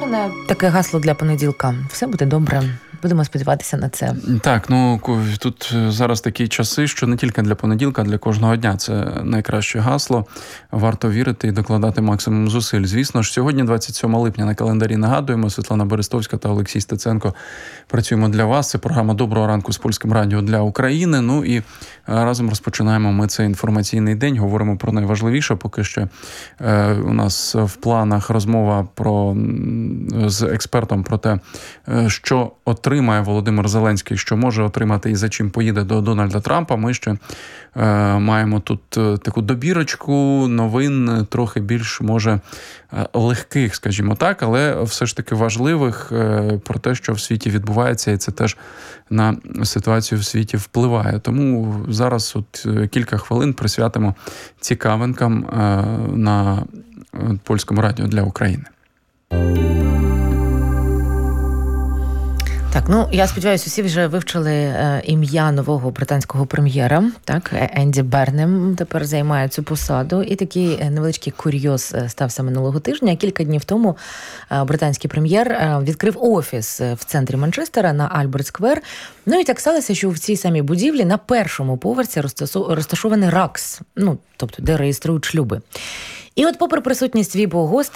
Гарне таке гасло для понеділка. Все буде добре. Будемо сподіватися на це. Так, тут зараз такі часи, що не тільки для понеділка, а для кожного дня. Це найкраще гасло. Варто вірити і докладати максимум зусиль. Звісно ж, сьогодні, 27 липня, на календарі нагадуємо, Світлана Берестовська та Олексій Стеценко працюємо для вас. Це програма «Доброго ранку» з Польським радіо для України. І разом розпочинаємо ми цей інформаційний день. Говоримо про найважливіше. Поки що у нас в планах розмова з експертом про те, що отримає Володимир Зеленський, що може отримати і за чим поїде до Дональда Трампа. Ми ще маємо тут таку добірочку новин, трохи більш, може, легких, скажімо так, але все ж таки важливих про те, що в світі відбувається, і це теж на ситуацію в світі впливає. Тому зараз кілька хвилин присвятимо цікавинкам на Польському радіо для України. Так, я сподіваюся, усі вже вивчили ім'я нового британського прем'єра. Так, Енді Бернем тепер займає цю посаду. І такий невеличкий курйоз стався минулого тижня. Кілька днів тому британський прем'єр відкрив офіс в центрі Манчестера на Альберт-сквер. І так сталося, що в цій самій будівлі на першому поверсі розташований РАКС, тобто де реєструють шлюби. І попри присутність